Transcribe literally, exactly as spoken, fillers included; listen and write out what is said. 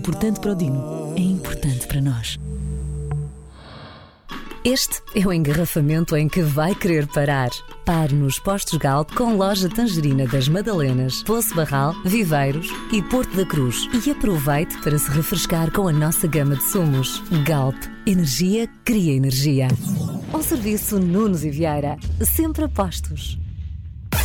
Importante para o Dino, é importante para nós. Este é o engarrafamento em que vai querer parar. Pare nos postos Galp com loja Tangerina das Madalenas, Poço Barral, Viveiros e Porto da Cruz. E aproveite para se refrescar com a nossa gama de sumos. Galp, energia cria energia. Um serviço Nunes e Vieira, sempre a postos.